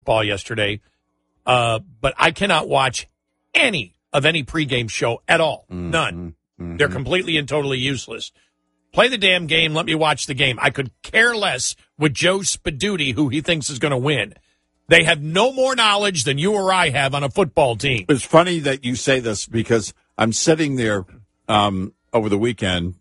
ball yesterday, but I cannot watch any pregame show at all. None. Mm-hmm. They're completely and totally useless. Play the damn game. Let me watch the game. I could care less with Joe Spaduti, who he thinks is going to win. They have no more knowledge than you or I have on a football team. It's funny that you say this because I'm sitting there over the weekend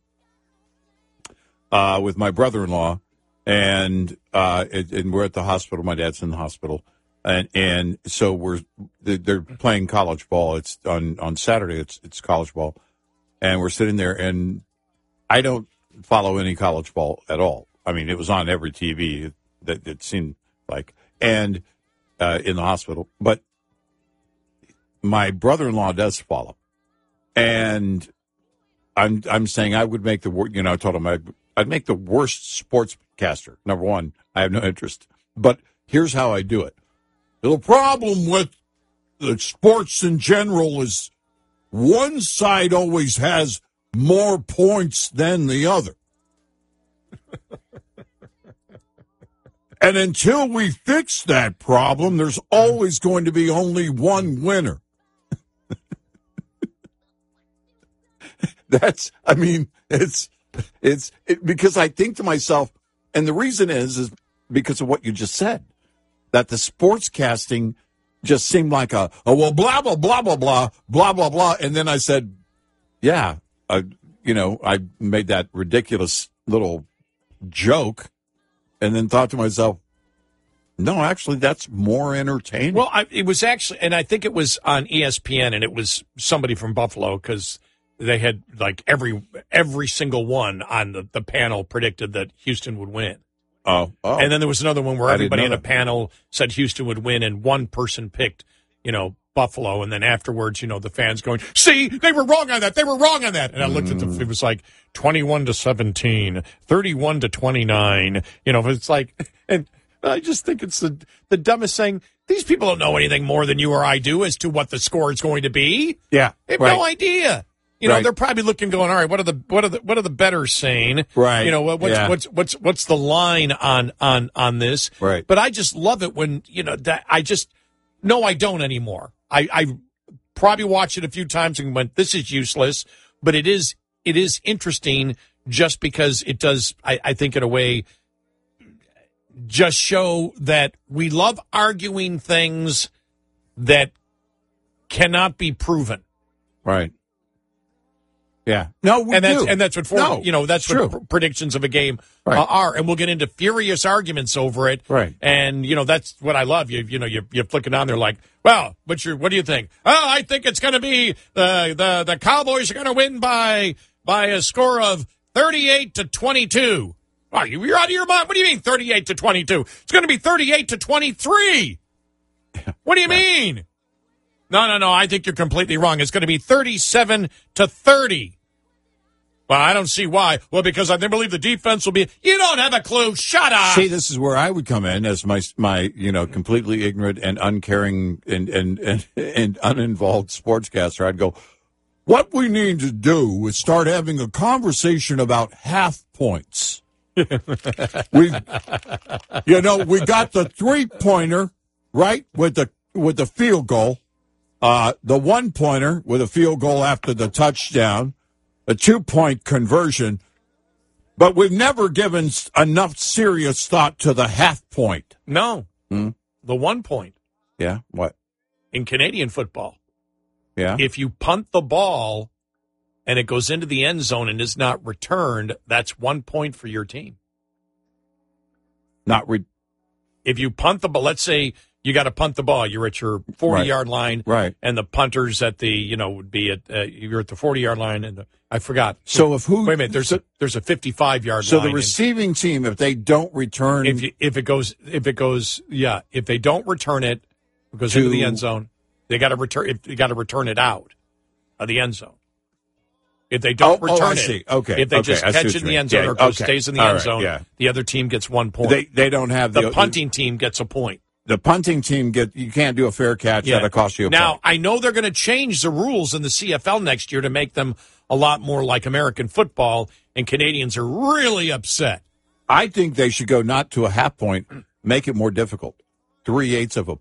with my brother-in-law, and we're at the hospital. My dad's in the hospital, and so they're playing college ball. It's on Saturday. It's college ball, and we're sitting there, and I don't follow any college ball at all. I mean, it was on every TV that it seemed like, and in the hospital. But my brother-in-law does follow, and I'm saying I would make I told him I'd make the worst sportscaster. Number one, I have no interest. But here's how I do it. The problem with the sports in general is one side always has more points than the other. And until we fix that problem, there's always going to be only one winner. It's because I think to myself, and the reason is because of what you just said, that the sportscasting just seemed like blah, blah, blah, blah, blah, blah, blah, blah. And then I said, yeah, I made that ridiculous little joke and then thought to myself, no, actually, that's more entertaining. Well, it was actually, and I think it was on ESPN, and it was somebody from Buffalo because they had like every single one on the panel predicted that Houston would win. Oh. And then there was another one where everybody in the panel said Houston would win, and one person picked, Buffalo, and then afterwards, the fans going, see, they were wrong on that. They were wrong on that. And I looked at it was like 21-17, 31-29. It's like, and I just think it's the dumbest thing. These people don't know anything more than you or I do as to what the score is going to be. Yeah, they have no idea. They're probably looking, going, all right, what are the bettors saying? Right. What's the line on this? Right. But I just love it when that I just no, I don't anymore. I probably watched it a few times and went, this is useless. But it is interesting just because it does. I think in a way just show that we love arguing things that cannot be proven. Right. Yeah. No, we do. And that's what that's what predictions of a game are. And we'll get into furious arguments over it. Right. And that's what I love. You're flicking on there like, well, what do you think? Oh, I think it's going to be the Cowboys are going to win by a score of 38-22. Oh, you're out of your mind. What do you mean 38-22? It's going to be 38-23. What do you mean? No. I think you're completely wrong. It's going to be 37-30. Well, I don't see why. Well, because I believe the defense will be. You don't have a clue. Shut up. See, this is where I would come in as my completely ignorant and uncaring and uninvolved sportscaster. I'd go, what we need to do is start having a conversation about half points. We got the 3-pointer right with the field goal. The 1-pointer with a field goal after the touchdown, a 2-point conversion, but we've never given enough serious thought to the half point. No. The 1 point. Yeah, what? In Canadian football. Yeah. If you punt the ball and it goes into the end zone and is not returned, that's 1 point for your team. If you punt the ball, let's say you got to punt the ball. You're at your 40-yard line, right? And the punter's at the, would be at you're at the 40-yard line, and I forgot. So wait a minute, there's a 55-yard line. So the receiving team, if they don't return, if they don't return it, it goes into the end zone. They got to return it out of the end zone. If they don't return it, okay. If they just catch it in the end zone or stays in the end zone, the other team gets 1 point. They don't have the punting team gets a point. The punting team you can't do a fair catch. That'll cost you a point. Now, I know they're going to change the rules in the CFL next year to make them a lot more like American football, and Canadians are really upset. I think they should go not to a half point, make it more difficult. 3/8 of a